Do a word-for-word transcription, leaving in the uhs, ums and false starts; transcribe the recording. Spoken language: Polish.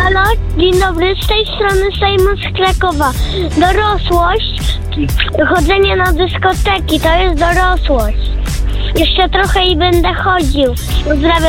Halo, dzień dobry, z tej strony Sejmu z Krakowa. Dorosłość, chodzenie na dyskoteki, to jest dorosłość. Jeszcze trochę i będę chodził. Pozdrawiam.